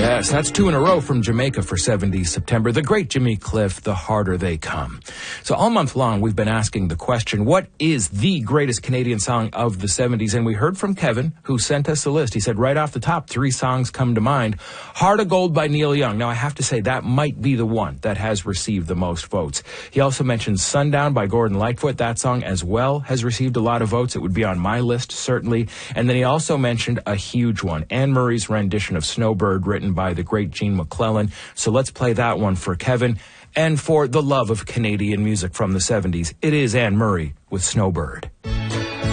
Yes, that's 2 in a row from Jamaica for 70s September. The great Jimmy Cliff, The Harder They Come. So all month long, we've been asking the question, what is the greatest Canadian song of the 70s? And we heard from Kevin, who sent us a list. He said right off the top, 3 songs come to mind. Heart of Gold by Neil Young. Now, I have to say that might be the one that has received the most votes. He also mentioned Sundown by Gordon Lightfoot. That song as well has received a lot of votes. It would be on my list, certainly. And then he also mentioned a huge one, Anne Murray's rendition of Snowbird, written by the great Gene McClellan. So let's play that one for Kevin. And for the love of Canadian music from the 70s, it is Anne Murray with Snowbird.